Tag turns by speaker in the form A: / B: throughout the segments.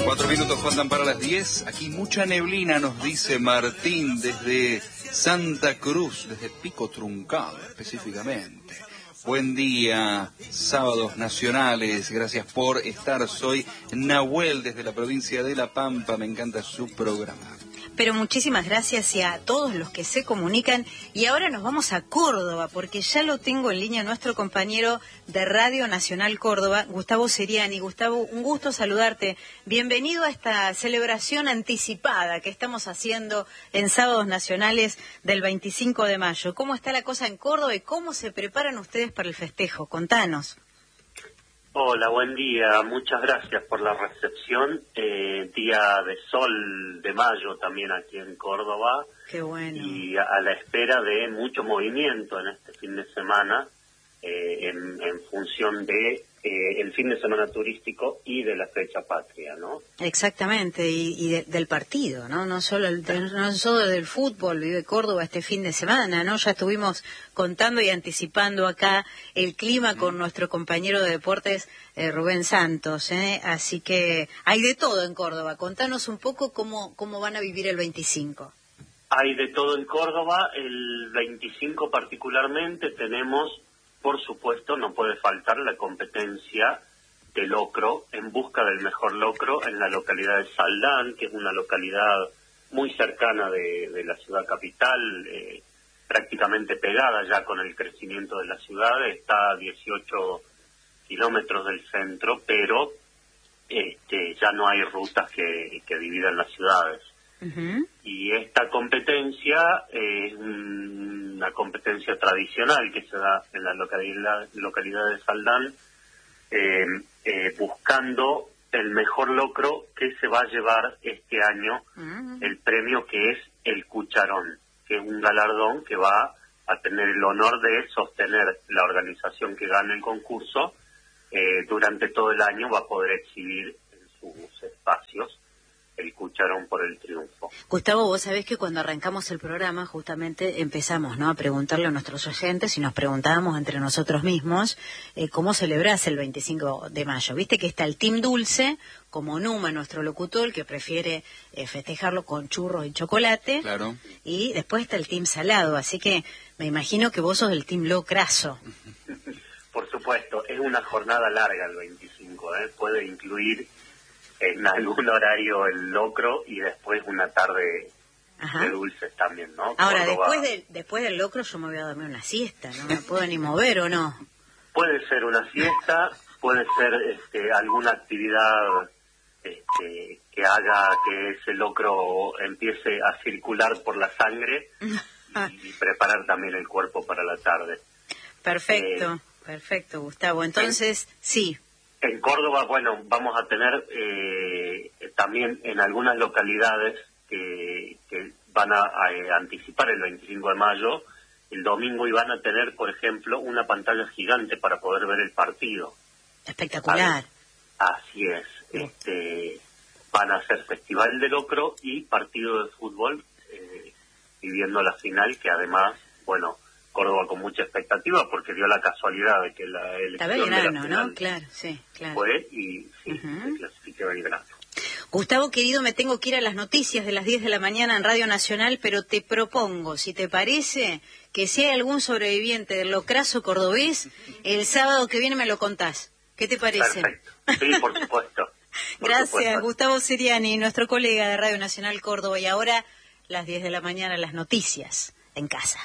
A: 4 minutos faltan para las 10. Aquí mucha neblina, nos dice Martín desde Santa Cruz, desde Pico Truncado específicamente. Buen día, sábados nacionales, gracias por estar. Soy Nahuel desde la provincia de La Pampa, me encanta su programa.
B: Pero muchísimas gracias y a todos los que se comunican. Y ahora nos vamos a Córdoba, porque ya lo tengo en línea nuestro compañero de Radio Nacional Córdoba, Gustavo Seriani. Gustavo, un gusto saludarte. Bienvenido a esta celebración anticipada que estamos haciendo en Sábados Nacionales del 25 de mayo. ¿Cómo está la cosa en Córdoba y cómo se preparan ustedes para el festejo? Contanos.
C: Hola, buen día. Muchas gracias por la recepción. Día de sol de mayo también aquí en Córdoba.
B: Qué bueno.
C: Y a la espera de mucho movimiento en este fin de semana, en función de el fin de semana turístico y de la fecha patria, ¿no?
B: Exactamente, y del partido, ¿no? No solo del fútbol, vive Córdoba este fin de semana, ¿no? Ya estuvimos contando y anticipando acá el clima con nuestro compañero de deportes, Rubén Santos, ¿eh? Así que hay de todo en Córdoba. Contanos un poco cómo van a vivir el 25.
C: Hay de todo en Córdoba. El 25 particularmente tenemos, por supuesto, no puede faltar la competencia de locro, en busca del mejor locro en la localidad de Saldán, que es una localidad muy cercana de la ciudad capital, prácticamente pegada ya con el crecimiento de la ciudad. Está a 18 kilómetros del centro, pero ya no hay rutas que dividan las ciudades.
B: Uh-huh.
C: Y esta competencia es una competencia tradicional que se da en la localidad de Saldán, buscando el mejor locro que se va a llevar este año, el premio que es el Cucharón, que es un galardón que va a tener el honor de sostener la organización que gane el concurso. Durante todo el año va a poder exhibir en sus espacios el Cucharón por el triunfo.
B: Gustavo, vos sabés que cuando arrancamos el programa justamente empezamos, ¿no?, a preguntarle a nuestros oyentes y nos preguntábamos entre nosotros mismos cómo celebrás el 25 de mayo. Viste que está el Team Dulce, como Numa, nuestro locutor, que prefiere festejarlo con churros y chocolate.
A: Claro.
B: Y después está el Team Salado, así que me imagino que vos sos del Team Locrazo.
C: Por supuesto, es una jornada larga el 25, puede incluir en algún horario el locro y después una tarde de dulces también, ¿no?
B: Ahora,
C: Córdoba,
B: después del locro yo me voy a dormir una siesta, no me puedo ni mover, ¿o no?
C: Puede ser una siesta, puede ser alguna actividad que haga que ese locro empiece a circular por la sangre y preparar también el cuerpo para la tarde.
B: Perfecto, Gustavo. Entonces, sí.
C: En Córdoba, bueno, vamos a tener también en algunas localidades que van a anticipar el 25 de mayo, el domingo, y van a tener, por ejemplo, una pantalla gigante para poder ver el partido.
B: Espectacular.
C: Así es. Van a hacer festival de locro y partido de fútbol, viviendo la final, que además, bueno, Córdoba con mucha expectativa porque dio la casualidad de que la elección de la final,
B: ¿no? Claro, sí, claro.
C: Fue y sí, se clasificó Belgrano.
B: Gustavo, querido, me tengo que ir a las noticias de las 10 de la mañana en Radio Nacional, pero te propongo, si te parece, que si hay algún sobreviviente del locrazo cordobés, el sábado que viene me lo contás. ¿Qué te parece?
C: Perfecto. Sí, por supuesto.
B: Gracias, Gustavo Seriani, nuestro colega de Radio Nacional Córdoba. Y ahora, las 10 de la mañana, las noticias en casa.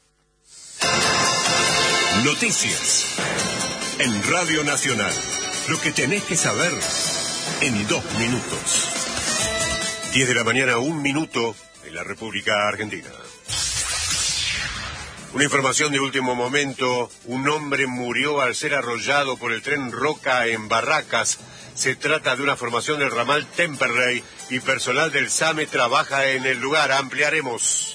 D: Noticias en Radio Nacional. Lo que tenés que saber en 2 minutos. 10 de la mañana, 1 minuto en la República Argentina. Una información de último momento. Un hombre murió al ser arrollado por el tren Roca en Barracas. Se trata de una formación del ramal Temperley y personal del SAME trabaja en el lugar. Ampliaremos.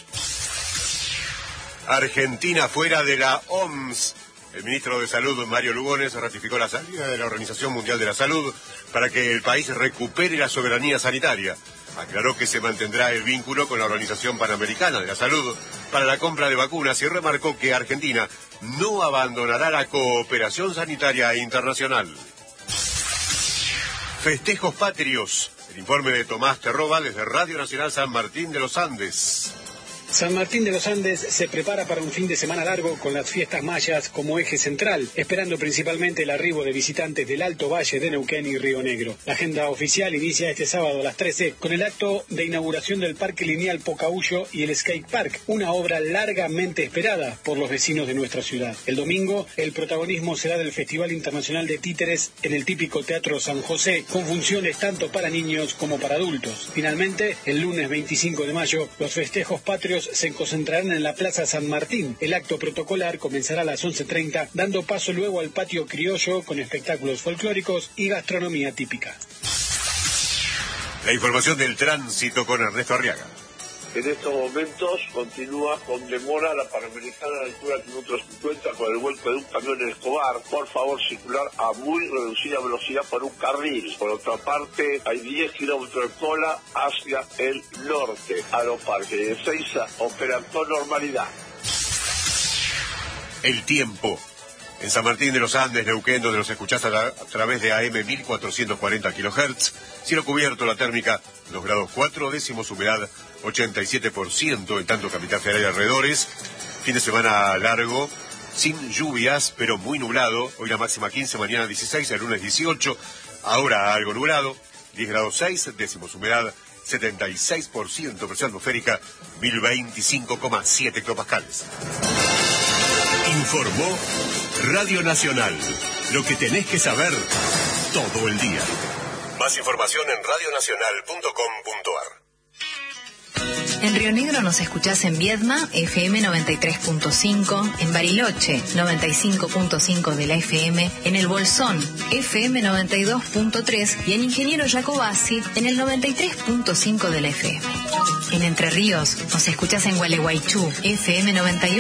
D: Argentina fuera de la OMS. El ministro de Salud, Mario Lugones, ratificó la salida de la Organización Mundial de la Salud para que el país recupere la soberanía sanitaria. Aclaró que se mantendrá el vínculo con la Organización Panamericana de la Salud para la compra de vacunas y remarcó que Argentina no abandonará la cooperación sanitaria internacional. Festejos patrios El informe de Tomás Terroba desde Radio Nacional San Martín de los Andes.
E: San Martín de los Andes se prepara para un fin de semana largo con las fiestas mayas como eje central, esperando principalmente el arribo de visitantes del Alto Valle de Neuquén y Río Negro. La agenda oficial inicia este sábado a las 13 con el acto de inauguración del Parque Lineal Pocahuyo y el Skate Park, una obra largamente esperada por los vecinos de nuestra ciudad. El domingo, el protagonismo será del Festival Internacional de Títeres en el típico Teatro San José, con funciones tanto para niños como para adultos. Finalmente, el lunes 25 de mayo, los festejos patrios se concentrarán en la Plaza San Martín. El acto protocolar comenzará a las 11:30, dando paso luego al patio criollo con espectáculos folclóricos y gastronomía típica.
D: La información del tránsito con Ernesto Arriaga.
F: En estos momentos continúa con demora la Panamericana a la altura de kilómetro 50 con el vuelco de un camión en Escobar. Por favor, circular a muy reducida velocidad por un carril. Por otra parte, hay 10 kilómetros de cola hacia el norte. Aeroparque de Ezeiza operan con normalidad.
D: El tiempo. En San Martín de los Andes, Neuquén, donde los escuchás a través de AM 1440 kHz. Cielo cubierto, la térmica 2 grados 4 décimos, humedad 87%, en tanto Capital Federal y alrededores. Fin de semana largo, sin lluvias, pero muy nublado. Hoy la máxima 15, mañana 16, el lunes 18. Ahora algo nublado, 10 grados 6 décimos, humedad 76%, presión atmosférica 1025,7 hectopascales. Informó Radio Nacional. Lo que tenés que saber todo el día. Más información en radionacional.com.ar.
G: En Río Negro nos escuchás en Viedma, FM 93.5, en Bariloche, 95.5 de la FM, en El Bolsón, FM 92.3 y en Ingeniero Jacobasi, en el 93.5 de la FM. En Entre Ríos nos escuchás en Gualeguaychú, FM 98.